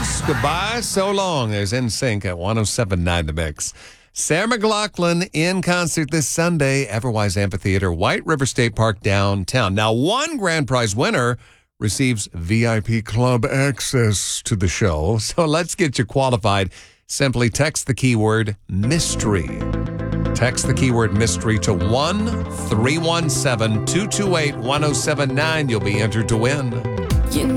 Jones, goodbye so long. There's NSYNC at 107.9 The Mix. Sarah McLachlan in concert this Sunday, Everwise Amphitheater, White River State Park downtown. Now, one grand prize winner receives VIP club access to the show. So let's get you qualified. Simply text the keyword mystery. Text the keyword mystery to 1-317-228-1079. You'll be entered to win.